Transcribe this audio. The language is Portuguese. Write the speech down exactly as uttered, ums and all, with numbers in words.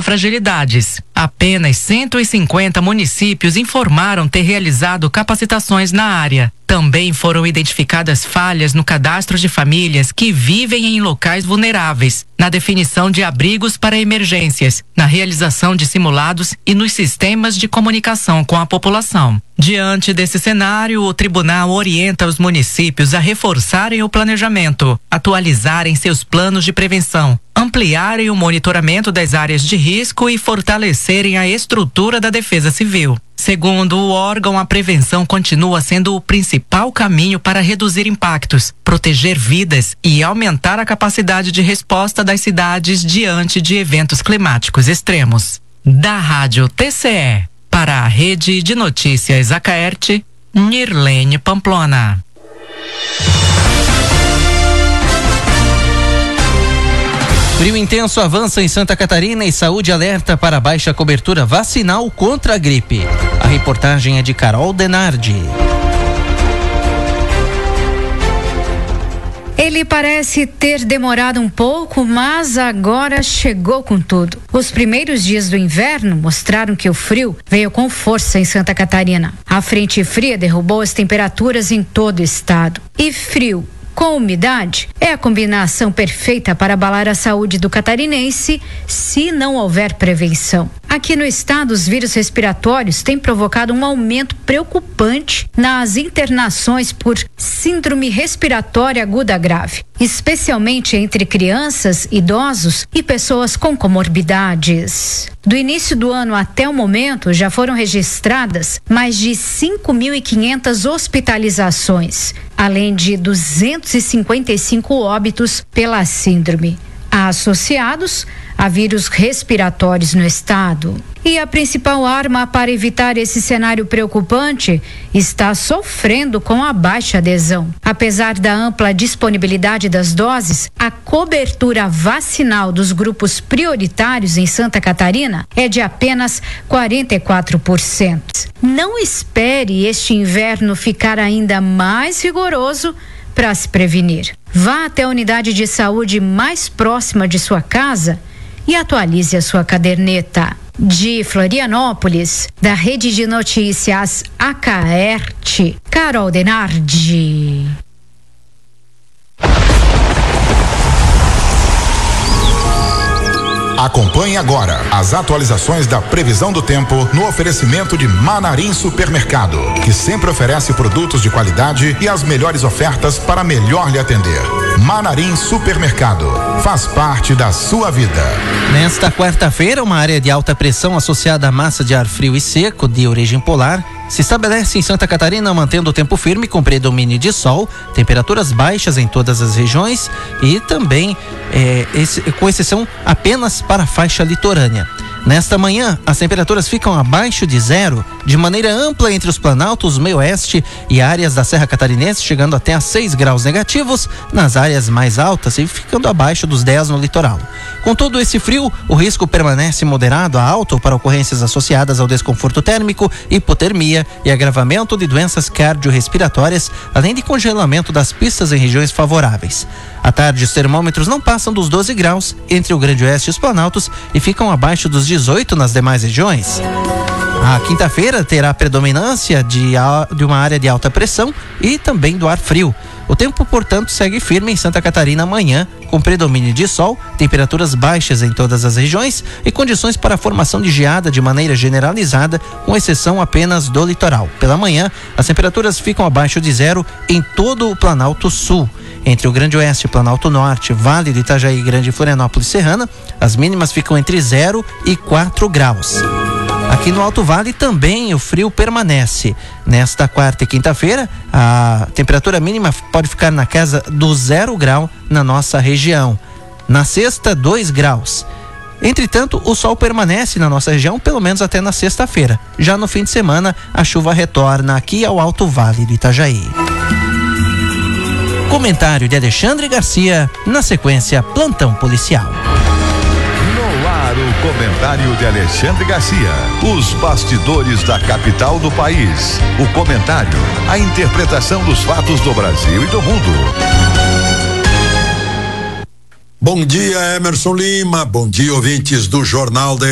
fragilidades. Apenas cento e cinquenta municípios informaram ter realizado capacitações na área. Também foram identificadas falhas no cadastro de famílias que vivem em locais vulneráveis, na definição de abrigos para emergências, na realização de simulados e nos sistemas de comunicação com a população. Diante desse cenário, o tribunal orienta os municípios a reforçarem o planejamento, atualizarem seus planos de prevenção, ampliarem o monitoramento das áreas de risco e fortalecerem a estrutura da Defesa Civil. Segundo o órgão, a prevenção continua sendo o principal caminho para reduzir impactos, proteger vidas e aumentar a capacidade de resposta das cidades diante de eventos climáticos extremos. Da Rádio T C E, para a Rede de Notícias Acaerte, Nirlene Pamplona. Frio intenso avança em Santa Catarina e saúde alerta para baixa cobertura vacinal contra a gripe. A reportagem é de Carol Denardi. Ele parece ter demorado um pouco, mas agora chegou com tudo. Os primeiros dias do inverno mostraram que o frio veio com força em Santa Catarina. A frente fria derrubou as temperaturas em todo o estado. E frio com umidade é a combinação perfeita para abalar a saúde do catarinense se não houver prevenção. Aqui no estado, os vírus respiratórios têm provocado um aumento preocupante nas internações por síndrome respiratória aguda grave, especialmente entre crianças, idosos e pessoas com comorbidades. Do início do ano até o momento, já foram registradas mais de cinco mil e quinhentas hospitalizações, além de duzentos e cinquenta e cinco óbitos pela síndrome, associados a vírus respiratórios no estado. E a principal arma para evitar esse cenário preocupante está sofrendo com a baixa adesão. Apesar da ampla disponibilidade das doses, a cobertura vacinal dos grupos prioritários em Santa Catarina é de apenas quarenta e quatro por cento. Não espere este inverno ficar ainda mais rigoroso para se prevenir. Vá até a unidade de saúde mais próxima de sua casa e atualize a sua caderneta. De Florianópolis, da Rede de Notícias Acaerte, Carol Denardi. Acompanhe agora as atualizações da previsão do tempo no oferecimento de Manarim Supermercado, que sempre oferece produtos de qualidade e as melhores ofertas para melhor lhe atender. Manarim Supermercado, faz parte da sua vida. Nesta quarta-feira, uma área de alta pressão associada à massa de ar frio e seco de origem polar se estabelece em Santa Catarina, mantendo o tempo firme com predomínio de sol, temperaturas baixas em todas as regiões e também é, esse, com exceção apenas para a faixa litorânea. Nesta manhã, as temperaturas ficam abaixo de zero, de maneira ampla entre os planaltos, meio oeste e áreas da Serra Catarinense, chegando até a seis graus negativos nas áreas mais altas e ficando abaixo dos dez no litoral. Com todo esse frio, o risco permanece moderado a alto para ocorrências associadas ao desconforto térmico, hipotermia e agravamento de doenças cardiorrespiratórias, além de congelamento das pistas em regiões favoráveis. À tarde, os termômetros não passam dos doze graus entre o Grande Oeste e os Planaltos e ficam abaixo dos dezoito nas demais regiões. A quinta-feira terá predominância de, de uma área de alta pressão e também do ar frio. O tempo, portanto, segue firme em Santa Catarina amanhã, com predomínio de sol, temperaturas baixas em todas as regiões e condições para a formação de geada de maneira generalizada, com exceção apenas do litoral. Pela manhã, as temperaturas ficam abaixo de zero em todo o Planalto Sul. Entre o Grande Oeste, Planalto Norte, Vale do Itajaí, Grande Florianópolis e Serrana, as mínimas ficam entre zero e quatro graus. Aqui no Alto Vale também o frio permanece. Nesta quarta e quinta-feira, a temperatura mínima pode ficar na casa do zero grau na nossa região. Na sexta, dois graus. Entretanto, o sol permanece na nossa região pelo menos até na sexta-feira. Já no fim de semana, a chuva retorna aqui ao Alto Vale do Itajaí. Comentário de Alexandre Garcia, na sequência, plantão policial. No ar, o comentário de Alexandre Garcia. Os bastidores da capital do país. O comentário, a interpretação dos fatos do Brasil e do mundo. Bom dia, Emerson Lima. Bom dia, ouvintes do Jornal da